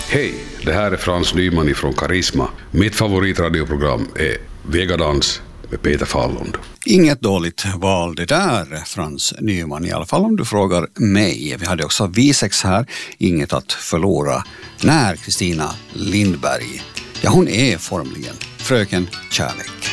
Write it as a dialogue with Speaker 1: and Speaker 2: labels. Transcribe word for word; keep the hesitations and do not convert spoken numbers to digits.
Speaker 1: Hej, det här är Frans Nyman från Karisma. Mitt favoritradioprogram är Vegadans med Peter Fallund.
Speaker 2: Inget dåligt val det där, Frans Nyman, i alla fall om du frågar mig. Vi hade också Visex här, inget att förlora, när Kristina Lindberg. Ja, hon är formligen fröken Kärlek.